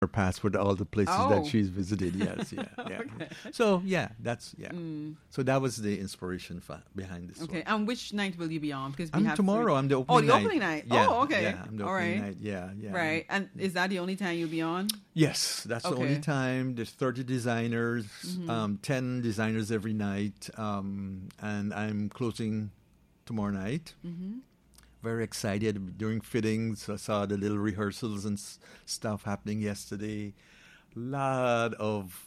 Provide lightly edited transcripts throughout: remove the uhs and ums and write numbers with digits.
her passport all the places that she's visited. Yes, yeah. Okay. So So that was the inspiration behind this. Okay, and which night will you be on? Because tomorrow. I'm the opening night. Oh, the opening night. Yeah, oh, okay. Yeah, I'm the opening night. Yeah. Right, and is that the only time you'll be on? Yes, that's the only time. There's 30 designers, 10 designers every night, and I'm closing tomorrow night. Very excited during fittings. I saw the little rehearsals and stuff happening yesterday. Lot of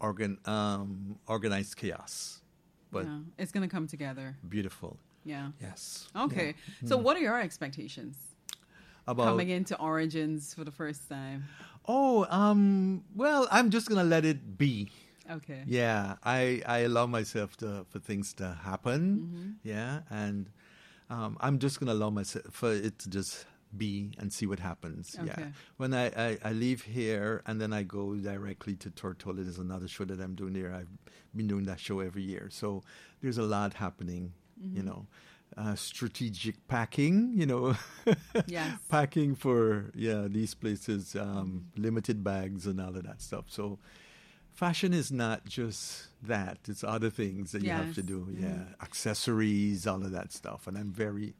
organized chaos, but it's going to come together. Beautiful. Yeah. Yes. Okay. Yeah. So, what are your expectations about coming into Origins for the first time? Oh, well, I'm just gonna let it be. Okay. Yeah, I allow myself for things to happen. Yeah, and I'm just going to allow myself for it to just be and see what happens. Okay. Yeah. When I leave here and then I go directly to Tortola, there's another show that I'm doing there. I've been doing that show every year. So there's a lot happening, strategic packing, yes. Packing for, these places, limited bags and all of that stuff. So fashion is not just that. It's other things that you have to do. Yeah, accessories, all of that stuff. And I'm very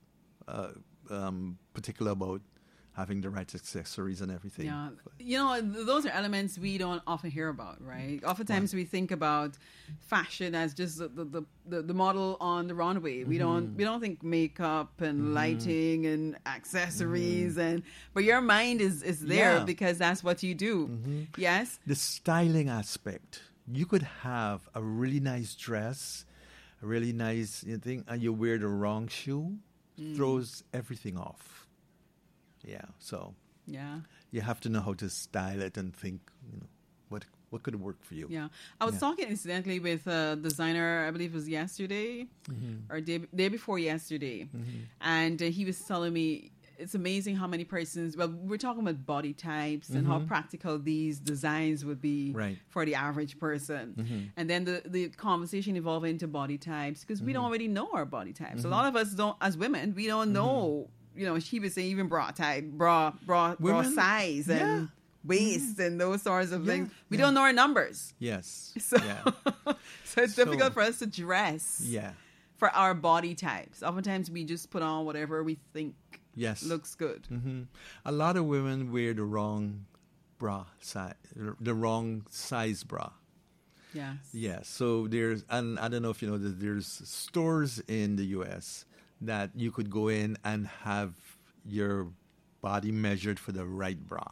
particular about having the right accessories and everything. Yeah, those are elements we don't often hear about, right? Oftentimes we think about fashion as just the model on the runway. We don't think makeup and lighting and accessories but your mind is there because that's what you do. Yes, the styling aspect. You could have a really nice dress, a really nice thing, and you wear the wrong shoe, throws everything off. Yeah, so you have to know how to style it and think, what could work for you. Yeah, I was talking incidentally with a designer, I believe it was yesterday or day before yesterday, and he was telling me it's amazing how many persons. Well, we're talking about body types and how practical these designs would be for the average person, and then the conversation evolved into body types because we don't already know our body types. A lot of us don't, as women, we don't know. She would say even bra type, bra size and waist and those sorts of things. We don't know our numbers. Yes. So, so it's difficult for us to dress for our body types. Oftentimes we just put on whatever we think looks good. A lot of women wear the wrong bra size, the wrong size bra. Yes. Yeah. So and I don't know if you know that there's stores in the U.S. that you could go in and have your body measured for the right bra.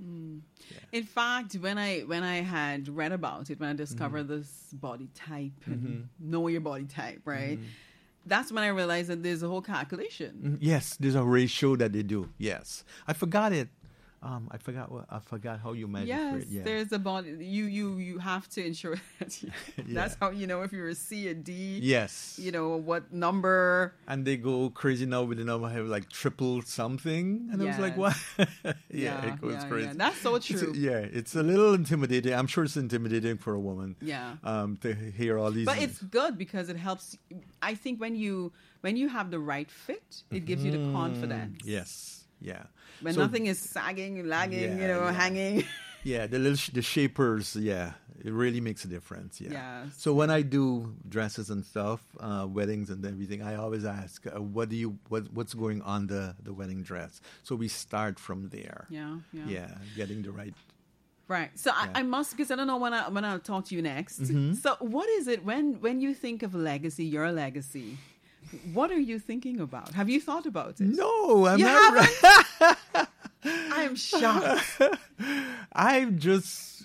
In fact, when I had read about it, when I discovered this body type and know your body type, right? That's when I realized that there's a whole calculation. Yes, there's a ratio that they do. Yes, I forgot it. I forgot how you measure it. Yes, there's a body. You have to ensure that that's how you know if you're a C, a D. Yes. What number. And they go crazy now with the number, have like triple something. And I was like, what? It goes crazy. Yeah. That's so true. It's a little intimidating. I'm sure it's intimidating for a woman. Yeah. To hear all these. But it's good because it helps. I think when you have the right fit, it gives you the confidence. Yes. Yeah. When nothing is sagging, lagging, hanging. Yeah, the shapers, it really makes a difference. Yeah. Yes. So when I do dresses and stuff, weddings and everything, I always ask, what's going on the wedding dress? So we start from there. Yeah. Getting the right. Right. So I must, because I don't know when I'll talk to you next. So what is it when you think of legacy, your legacy? What are you thinking about? Have you thought about it? No, I'm you not. Haven't? I am shocked. I'm just,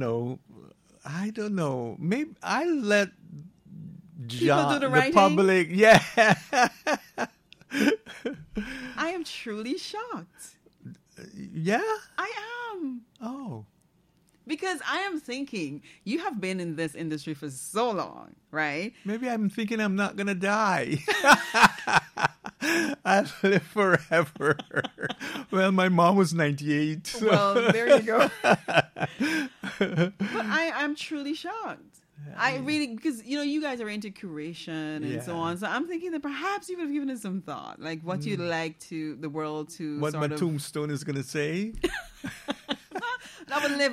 I don't know. Maybe I let people do the public. Yeah. I am truly shocked. Yeah? I am. Oh. Because I am thinking, you have been in this industry for so long, right? Maybe I'm thinking I'm not going to die. I'll live forever. Well, my mom was 98. So. Well, there you go. But I'm truly shocked. I really, because, you guys are into curation and so on. So I'm thinking that perhaps you would have given it some thought. Like what you'd like the world to what my tombstone is going to say? I would live